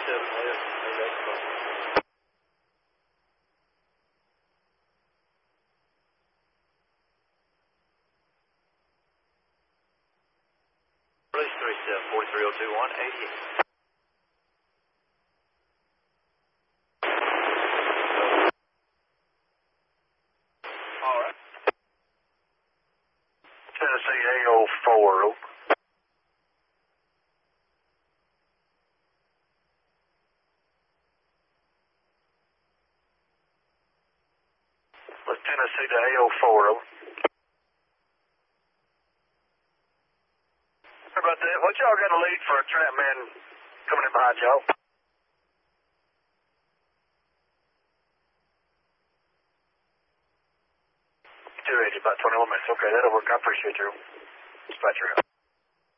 left, made that call. Release 37, 43021, 88. All right. Tennessee AO4. Let's Tennessee to AO4. How about that? What y'all got a lead for a trap man coming in behind y'all? 280, about 21 minutes. Okay, that'll work. I appreciate you. Dispatcher.